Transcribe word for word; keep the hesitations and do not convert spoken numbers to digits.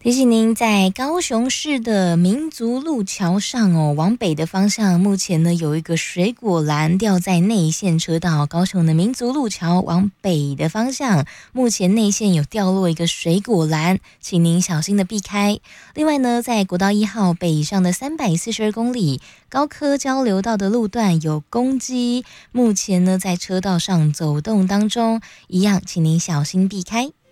提醒您，在高雄市的民族路桥上哦，往北的方向，目前呢有一个水果篮掉在内线车道。高雄的民族路桥往北的方向，目前内线有掉落一个水果篮，请您小心的避开。另外呢，在国道一号北上的三百四十二公里高科交流道的路段有公鸡，目前呢在车道上走动当中，一样，请您小心避开。